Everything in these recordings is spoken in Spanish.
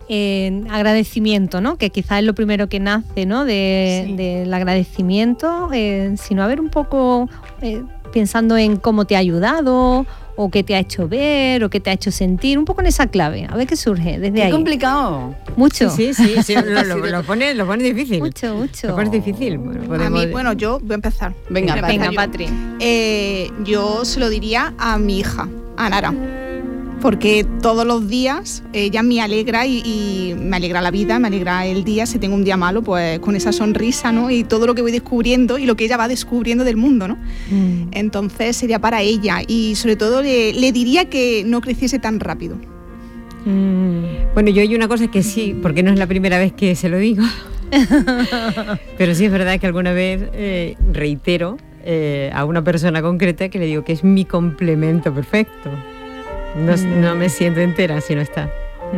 agradecimiento, ¿no? Que quizás es lo primero que nace, ¿no? Del agradecimiento, sino a ver un poco pensando en cómo te ha ayudado, o qué te ha hecho ver, o qué te ha hecho sentir, un poco en esa clave, a ver qué surge desde ahí. Es complicado. Mucho. Sí, lo pone difícil. Mucho. Lo pone difícil. A mí, yo voy a empezar. Venga, Patri. Yo se lo diría a mi hija, a Nara, porque todos los días ella me alegra y me alegra la vida, me alegra el día. Si tengo un día malo, pues con esa sonrisa, ¿no? Y todo lo que voy descubriendo y lo que ella va descubriendo del mundo, ¿no? Entonces sería para ella, y sobre todo le diría que no creciese tan rápido. Bueno, yo hay una cosa que sí, porque no es la primera vez que se lo digo, pero sí es verdad que alguna vez reitero a una persona concreta que le digo que es mi complemento perfecto. No me siento entera si no está.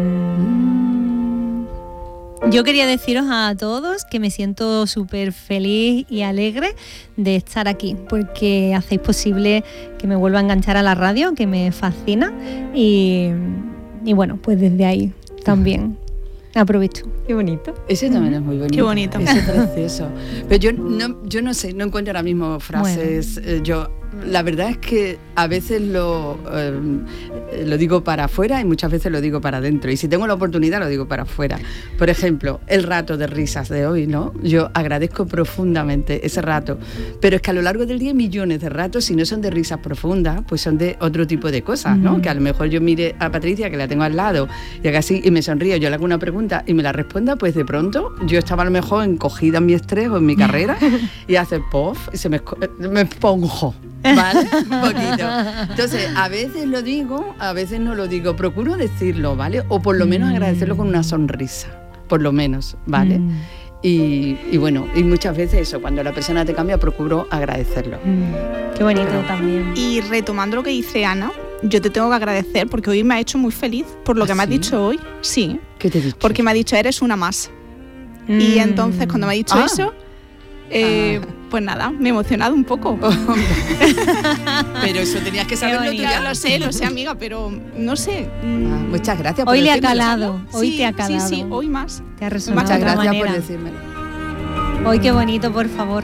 Yo quería deciros a todos que me siento súper feliz y alegre de estar aquí, porque hacéis posible que me vuelva a enganchar a la radio, que me fascina, y bueno, pues desde ahí también aprovecho. Qué bonito. Ese también es muy bonito. Qué bonito. Ese es precioso. Pero yo no sé, no encuentro ahora mismo frases. Bueno. La verdad es que a veces lo digo para afuera y muchas veces lo digo para adentro. Y si tengo la oportunidad lo digo para afuera. Por ejemplo, el rato de risas de hoy, ¿no? Yo agradezco profundamente ese rato. Pero es que a lo largo del día hay millones de ratos, si no son de risas profundas, pues son de otro tipo de cosas, ¿no? Que a lo mejor yo mire a Patricia, que la tengo al lado, y haga así y me sonrío, yo le hago una pregunta y me la responda, pues de pronto yo estaba a lo mejor encogida en mi estrés o en mi carrera y hace puff y se me esponjo. ¿Vale? Un poquito. Entonces, a veces lo digo, a veces no lo digo. Procuro decirlo, ¿vale? O por lo menos agradecerlo con una sonrisa. Por lo menos, ¿vale? Y bueno, y muchas veces eso, cuando la persona te cambia, procuro agradecerlo. Qué bonito también. Y retomando lo que dice Ana, yo te tengo que agradecer porque hoy me ha hecho muy feliz por lo que me has dicho hoy. Sí. ¿Qué te he dicho? Porque me ha dicho, eres una más. Y entonces, cuando me ha dicho eso... pues nada, me he emocionado un poco. Pero eso tenías que saberlo tú ya. Lo sé, amiga, pero no sé. Muchas gracias por hoy le ha decírmelo. calado, hoy te ha calado. Sí, hoy más. Te ha resonado. Muchas de otra gracias manera. por decírmelo. Hoy qué bonito, por favor.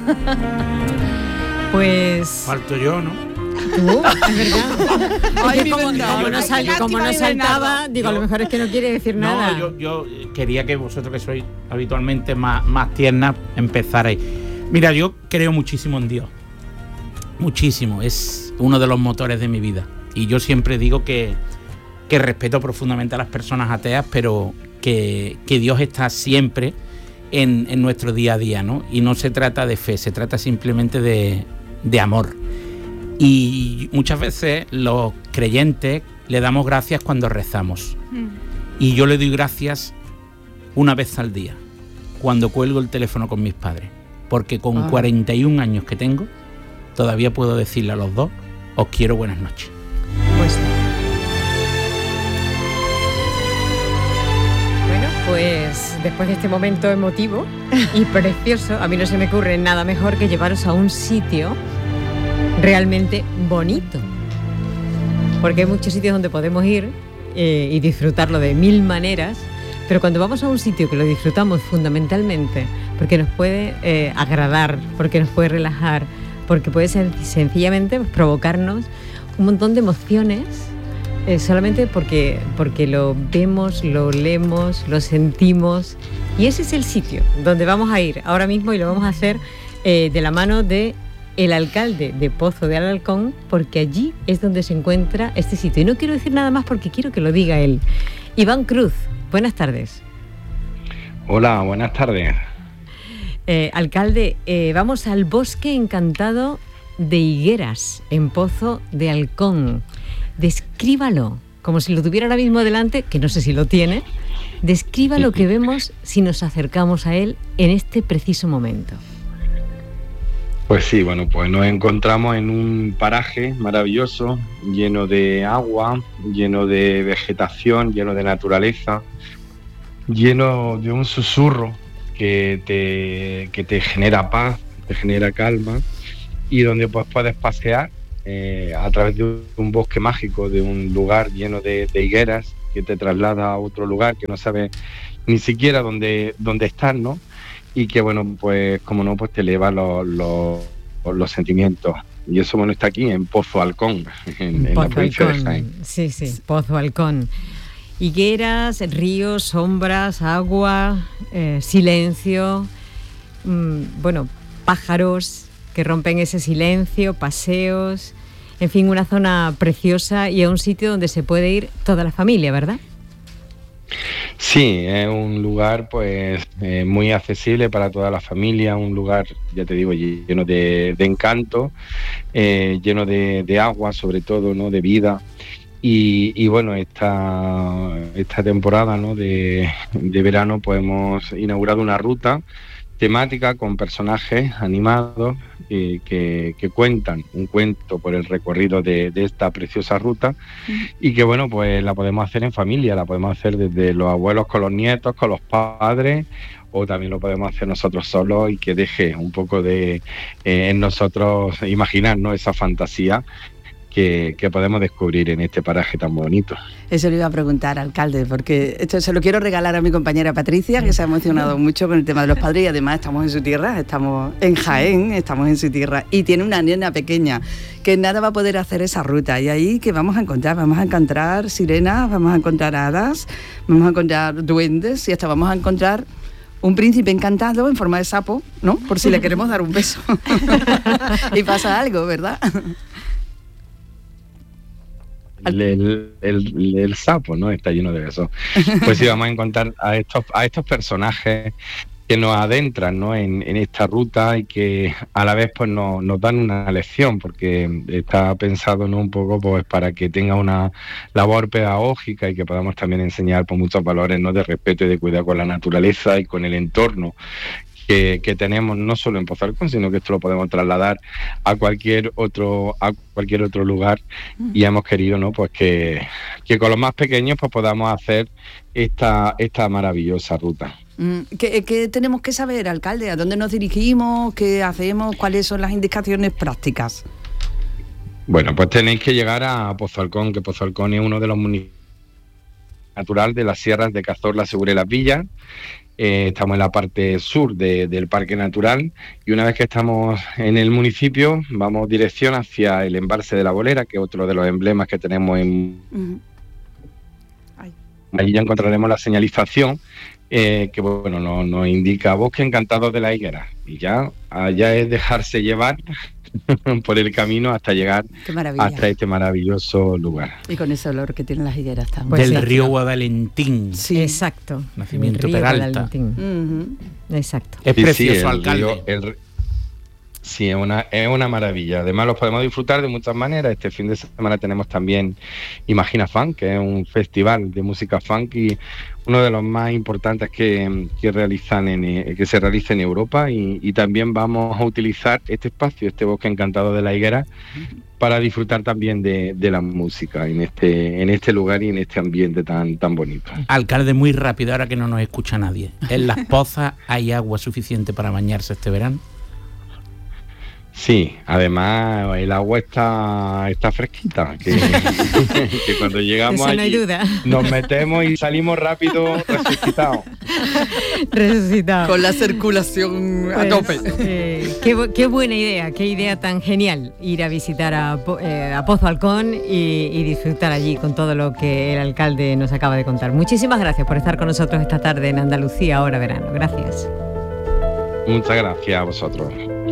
Pues... Falto yo, ¿no? ¿Tú? Es verdad. Ay, como no saltaba, digo, a lo mejor es que no quiere decir nada. Yo quería que vosotros, que sois habitualmente más tiernas, empezarais. Mira, yo creo muchísimo en Dios. Muchísimo. Es uno de los motores de mi vida. Y yo siempre digo que respeto profundamente a las personas ateas, pero que Dios está siempre en nuestro día a día, ¿no? Y no se trata de fe, se trata simplemente de amor. Y muchas veces los creyentes le damos gracias cuando rezamos. Y yo le doy gracias una vez al día, cuando cuelgo el teléfono con mis padres. Porque con 41 años que tengo, todavía puedo decirle a los dos, os quiero, buenas noches. Pues después de este momento emotivo y precioso, a mí no se me ocurre nada mejor que llevaros a un sitio realmente bonito. Porque hay muchos sitios donde podemos ir y disfrutarlo de mil maneras, pero cuando vamos a un sitio que lo disfrutamos fundamentalmente porque nos puede agradar, porque nos puede relajar, porque puede ser sencillamente provocarnos un montón de emociones, solamente porque lo vemos, lo olemos, lo sentimos. Y ese es el sitio donde vamos a ir ahora mismo, y lo vamos a hacer de la mano de el alcalde de Pozo de Alarcón, porque allí es donde se encuentra este sitio. Y no quiero decir nada más porque quiero que lo diga él. Iván Cruz, buenas tardes. Hola, buenas tardes. Alcalde, vamos al Bosque Encantado de Higueras, en Pozo de Halcón. Descríbalo, como si lo tuviera ahora mismo delante, que no sé si lo tiene. Describa lo que vemos si nos acercamos a él en este preciso momento. Pues sí, bueno, pues nos encontramos en un paraje maravilloso, lleno de agua, lleno de vegetación, lleno de naturaleza, lleno de un susurro que te genera paz, te genera calma, y donde pues puedes pasear a través de un bosque mágico, de un lugar lleno de higueras, que te traslada a otro lugar, que no sabes ni siquiera dónde estás, ¿no? Y que, bueno, pues como no, pues te eleva los sentimientos. Y eso, bueno, está aquí en Pozo Halcón, en la provincia de Jaén. Sí, Pozo Halcón. Higueras, ríos, sombras, agua, silencio, bueno, pájaros que rompen ese silencio, paseos, en fin, una zona preciosa y a un sitio donde se puede ir toda la familia, ¿verdad? Sí, es un lugar pues muy accesible para toda la familia, un lugar, ya te digo, lleno de encanto, lleno de agua sobre todo, ¿no? De vida. Y bueno, esta temporada, ¿no? de verano pues hemos inaugurado una ruta temática con personajes animados que cuentan un cuento por el recorrido de esta preciosa ruta y que, bueno, pues la podemos hacer en familia, la podemos hacer desde los abuelos con los nietos, con los padres, o también lo podemos hacer nosotros solos y que deje un poco de en nosotros imaginar, ¿no? Esa fantasía que podemos descubrir en este paraje tan bonito. Eso le iba a preguntar, alcalde, porque esto se lo quiero regalar a mi compañera Patricia, que se ha emocionado mucho con el tema de los padres y además estamos en su tierra, estamos en Jaén, estamos en su tierra y tiene una nena pequeña que nada va a poder hacer esa ruta y ahí ¿qué vamos a encontrar sirenas, vamos a encontrar hadas, vamos a encontrar duendes y hasta vamos a encontrar un príncipe encantado en forma de sapo, ¿no? Por si le queremos dar un beso. Y pasa algo, ¿verdad? El sapo, ¿no? Está lleno de besos. Pues sí, vamos a encontrar a estos personajes que nos adentran, ¿no? en esta ruta y que a la vez pues nos dan una lección, porque está pensado, ¿no? Un poco pues para que tenga una labor pedagógica y que podamos también enseñar pues muchos valores, ¿no? De respeto y de cuidado con la naturaleza y con el entorno que tenemos no solo en Pozo Halcón, sino que esto lo podemos trasladar a cualquier otro lugar y hemos querido, ¿no? Pues que con los más pequeños pues podamos hacer esta maravillosa ruta. ¿Qué tenemos que saber, alcalde? ¿A dónde nos dirigimos? ¿Qué hacemos? ¿Cuáles son las indicaciones prácticas? Bueno, pues tenéis que llegar a Pozo Halcón, que Pozo Halcón es uno de los municipios naturales de las sierras de Cazorla, Segura y Las Villas. Estamos en la parte sur del Parque Natural y una vez que estamos en el municipio vamos dirección hacia el embalse de la Bolera, que es otro de los emblemas que tenemos Allí ya encontraremos la señalización que bueno, nos indica Bosque Encantado de la Higuera y ya es dejarse llevar por el camino hasta llegar hasta este maravilloso lugar. Y con ese olor que tienen las higueras también. Pues del río Guadalentín. Sí, exacto. Nacimiento Peralta. Exacto. Es precioso, sí, alcalde. Sí, es una maravilla. Además los podemos disfrutar de muchas maneras. Este fin de semana tenemos también Imagina Funk, que es un festival de música funk y uno de los más importantes que se realiza en Europa y también vamos a utilizar este espacio, este Bosque Encantado de la Higuera, para disfrutar también de la música en este lugar y en este ambiente tan bonito. Alcalde, muy rápido, ahora que no nos escucha nadie. ¿En Las Pozas hay agua suficiente para bañarse este verano? Sí, además el agua está fresquita, que cuando llegamos allí no hay duda. Nos metemos y salimos rápido resucitados. Con la circulación pues, a tope. Qué buena idea, qué idea tan genial ir a visitar a Pozo Halcón y disfrutar allí con todo lo que el alcalde nos acaba de contar. Muchísimas gracias por estar con nosotros esta tarde en Andalucía, ahora verano. Gracias. Muchas gracias a vosotros.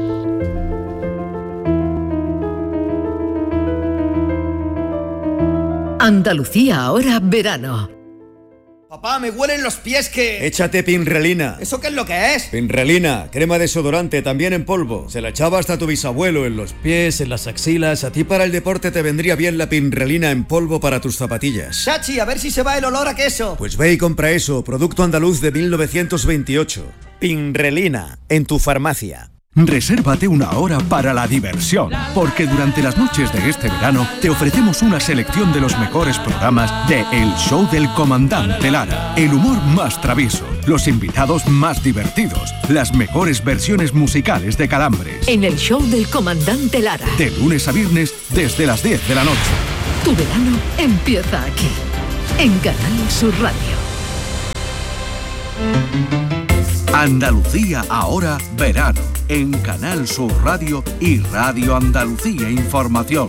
Andalucía ahora verano. Papá, me huelen los pies que... Échate Pinrelina. ¿Eso qué es lo que es? Pinrelina, crema desodorante, también en polvo. Se la echaba hasta tu bisabuelo en los pies, en las axilas. A ti para el deporte te vendría bien la Pinrelina en polvo para tus zapatillas. Chachi, a ver si se va el olor a queso. Pues ve y compra eso, producto andaluz de 1928. Pinrelina, en tu farmacia. Resérvate una hora para la diversión, porque durante las noches de este verano te ofrecemos una selección de los mejores programas de El Show del Comandante Lara. El humor más travieso, los invitados más divertidos, las mejores versiones musicales de Calambres. En El Show del Comandante Lara. De lunes a viernes desde las 10 de la noche. Tu verano empieza aquí. en Canal Sur Radio. Andalucía ahora verano en Canal Sur Radio y Radio Andalucía Información.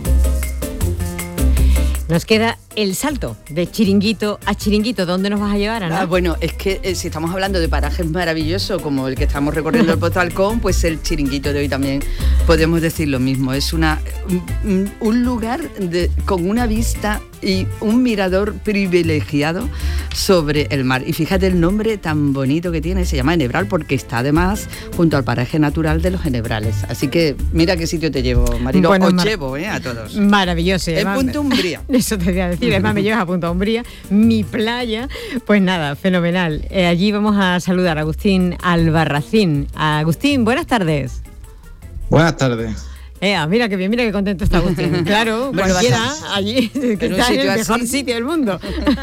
Nos queda el salto de chiringuito a chiringuito. ¿Dónde nos vas a llevar, Ana? Bueno, es que si estamos hablando de parajes maravillosos como el que estamos recorriendo el Pozalcón, pues el chiringuito de hoy también podemos decir lo mismo. Es un lugar con una vista y un mirador privilegiado sobre el mar. Y fíjate el nombre tan bonito que tiene, se llama Enebral, porque está además junto al paraje natural de los Enebrales. Así que mira qué sitio te llevo, Marilo. Bueno, os llevo a todos. Maravilloso. En Punta Umbría. Eso te voy a decir, además me llevas a Punta Umbría, mi playa. Pues nada, fenomenal. Allí vamos a saludar a Agustín Albarracín. Agustín, buenas tardes. Buenas tardes. Mira qué bien, mira qué contento está Agustín. Claro, Bueno, cualquiera allí que está en el mejor así. sitio del mundo.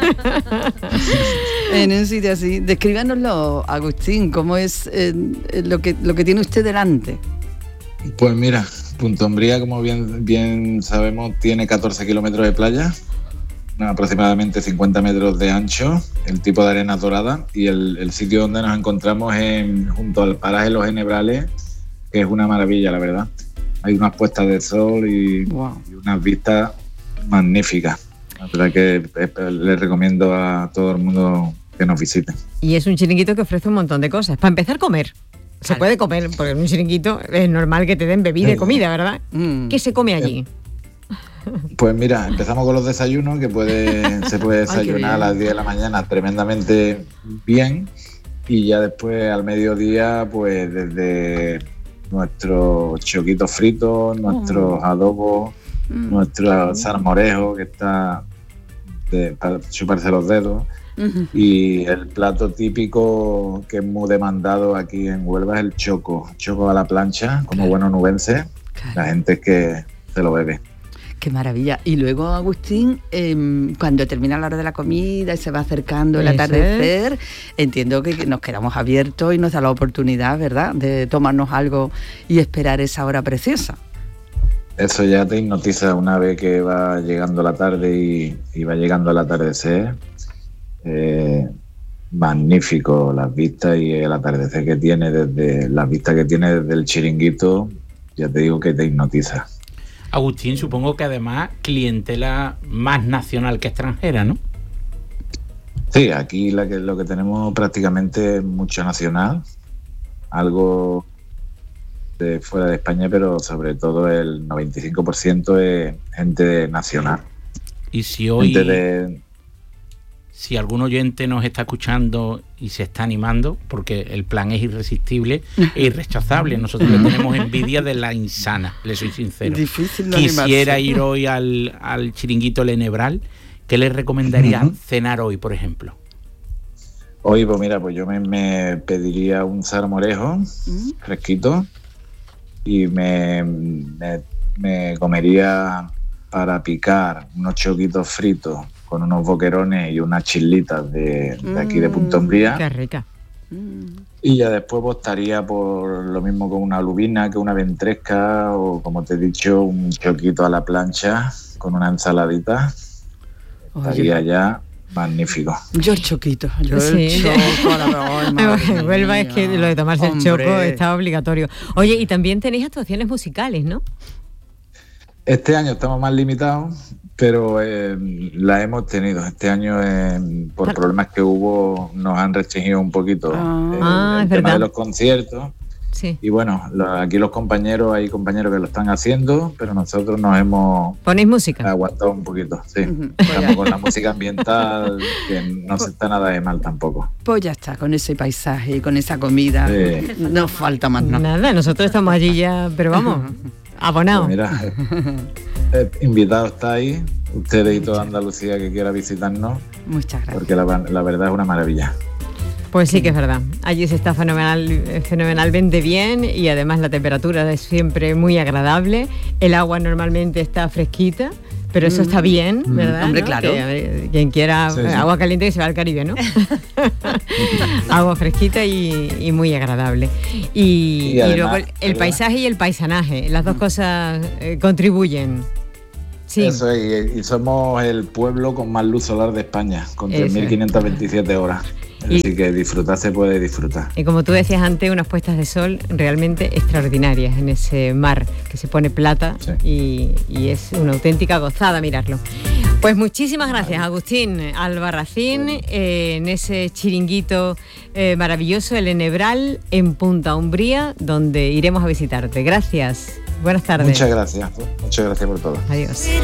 En un sitio así. Descríbanoslo, Agustín, cómo es lo que tiene usted delante. Pues mira, Punta Umbría, como bien sabemos, tiene 14 kilómetros de playa, aproximadamente 50 metros de ancho, el tipo de arena dorada, y el sitio donde nos encontramos es junto al paraje Los Enebrales, que es una maravilla, la verdad. Hay unas puestas de sol y unas vistas magníficas. La verdad que les recomiendo a todo el mundo que nos visite. Y es un chiringuito que ofrece un montón de cosas. Para empezar, comer. Se puede comer, porque en un chiringuito es normal que te den bebida y comida, ¿verdad? ¿Qué se come allí? Pues mira, empezamos con los desayunos, que se puede desayunar a las 10 de la mañana tremendamente bien, y ya después al mediodía, pues desde nuestros choquitos fritos, nuestros adobos, nuestro salmorejo, que está para chuparse los dedos, y el plato típico que es muy demandado aquí en Huelva es el choco a la plancha, como bueno nubense. La gente es que se lo bebe. Qué maravilla. Y luego, Agustín, cuando termina la hora de la comida y se va acercando el atardecer, entiendo que nos quedamos abiertos y nos da la oportunidad, ¿verdad?, de tomarnos algo y esperar esa hora preciosa. Eso ya te hipnotiza una vez que va llegando la tarde y va llegando el atardecer. Magnífico las vistas y el atardecer que tiene desde el chiringuito, ya te digo que te hipnotiza. Agustín, supongo que además clientela más nacional que extranjera, ¿no? Sí, aquí lo que tenemos prácticamente es mucho nacional, algo de fuera de España, pero sobre todo el 95% es gente nacional. Y si hoy, si algún oyente nos está escuchando y se está animando, porque el plan es irresistible e irrechazable, nosotros le tenemos envidia de la insana, le soy sincero. Difícil no Quisiera animarse. ir hoy al chiringuito El Enebral. ¿Qué le recomendaría cenar hoy, por ejemplo? Hoy, pues mira, pues yo me pediría un salmorejo fresquito y me comería para picar unos choquitos fritos con unos boquerones y unas chilitas de aquí de Punta Umbría. Qué rica. Y ya después pues estaría por lo mismo con una lubina, que una ventresca, o como te he dicho, un choquito a la plancha con una ensaladita. Estaría ya magnífico. Yo el choquito. Sí. En Huelva es que lo de tomarse el choco está obligatorio. Oye, y también tenéis actuaciones musicales, ¿no? Este año estamos más limitados, pero la hemos tenido. Este año, por problemas que hubo, nos han restringido un poquito el tema de los conciertos. Sí. Y bueno, aquí hay compañeros que lo están haciendo, pero nosotros nos hemos... ¿Ponéis música? Aguantado un poquito, sí. Estamos con la música ambiental, que no se está nada de mal tampoco. Pues ya está, con ese paisaje y con esa comida, no falta más nada. Nada, nosotros estamos allí ya, pero vamos, abonados. Pues mira, invitado está ahí, ustedes y toda Andalucía que quiera visitarnos. Muchas gracias. Porque la verdad es una maravilla. Pues sí que es verdad. Allí se está fenomenalmente bien y además la temperatura es siempre muy agradable. El agua normalmente está fresquita, pero eso está bien, ¿verdad? Hombre, ¿no? claro. Quien quiera Sí. agua caliente que se va al Caribe, ¿no? Agua fresquita y muy agradable. Y además, luego el paisaje y el paisanaje, las dos cosas contribuyen. Sí. Eso es, y somos el pueblo con más luz solar de España, con 3.527 horas. Así que disfrutar se puede disfrutar. Y como tú decías antes, unas puestas de sol realmente extraordinarias en ese mar que se pone plata, sí. y es una auténtica gozada mirarlo. Pues muchísimas gracias, Agustín Albarracín, en ese chiringuito maravilloso, el Enebral, en Punta Umbría, donde iremos a visitarte. Gracias. Buenas tardes. Muchas gracias por todo. Adiós.